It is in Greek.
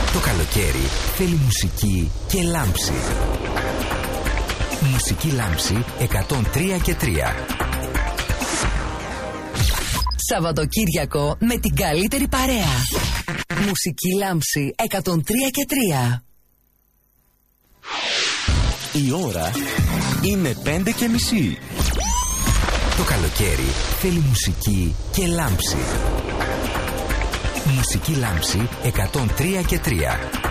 Το καλοκαίρι θέλει μουσική και λάμψη. Μουσική λάμψη 103 και 3. Σαββατοκύριακο με την καλύτερη παρέα. Μουσική λάμψη 103 και 3. Η ώρα είναι 5:30. Το καλοκαίρι θέλει μουσική και λάμψη. Μουσική λάμψη 103 και 3.